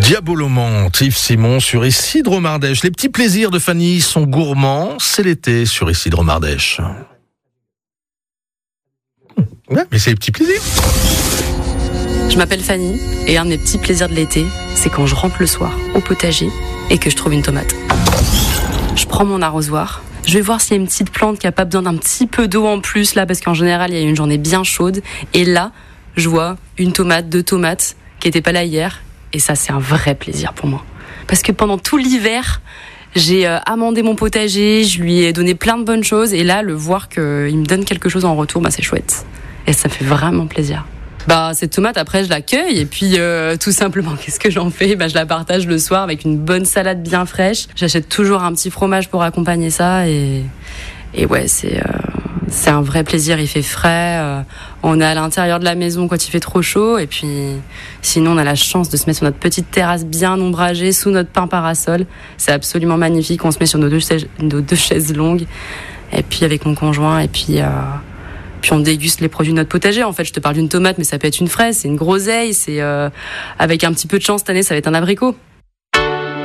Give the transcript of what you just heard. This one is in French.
Diabolomante, Yves Simon sur Isidre Mardèche. Les petits plaisirs de Fanny sont gourmands, c'est l'été sur Isidre Mardèche. Ouais, mais c'est les petits plaisirs. Je m'appelle Fanny et un de mes petits plaisirs de l'été, c'est quand je rentre le soir au potager et que je trouve une tomate. Je prends mon arrosoir, je vais voir s'il y a une petite plante qui a pas besoin d'un petit peu d'eau en plus là, parce qu'en général il y a une journée bien chaude, et là je vois une tomate, 2 tomates qui étaient pas là hier, et ça c'est un vrai plaisir pour moi. Parce que pendant tout l'hiver, j'ai amendé mon potager, je lui ai donné plein de bonnes choses, et là le voir qu'il me donne quelque chose en retour, c'est chouette. Et ça me fait vraiment plaisir. Cette tomate, après, je la cueille et puis tout simplement, qu'est-ce que j'en fais ? Je la partage le soir avec une bonne salade bien fraîche. J'achète toujours un petit fromage pour accompagner ça et ouais, c'est un vrai plaisir. Il fait frais, on est à l'intérieur de la maison quand il fait trop chaud, et puis sinon on a la chance de se mettre sur notre petite terrasse bien ombragée sous notre pin parasol. C'est absolument magnifique. On se met sur nos deux chaises longues et puis avec mon conjoint et puis on déguste les produits de notre potager. En fait, je te parle d'une tomate, mais ça peut être une fraise, c'est une groseille, c'est avec un petit peu de chance cette année, ça va être un abricot.